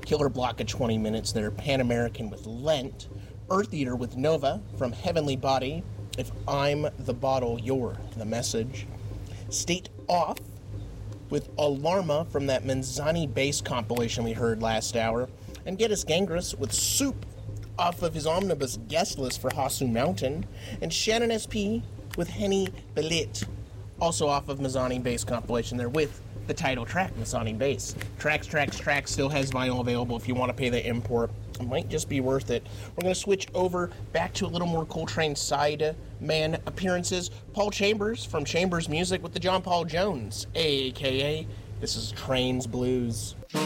Killer Block of 20 minutes there. Pan American with Lent. Earth Eater with Nova from Heavenly Body. If I'm the Bottle, You're the Message. State Off with Alarma from that Manzani bass compilation we heard last hour. And Geddes Gangris with Soup off of his omnibus guest list for Hasu Mountain. And Shannon SP with Henny Belit, also off of Manzani bass compilation there with the title track, Manzani bass. Tracks still has vinyl available if you want to pay the import. It might just be worth it. We're going to switch over back to a little more Coltrane side man appearances. Paul Chambers from Chambers Music with the John Paul Jones, a.k.a. This is Trains Blues.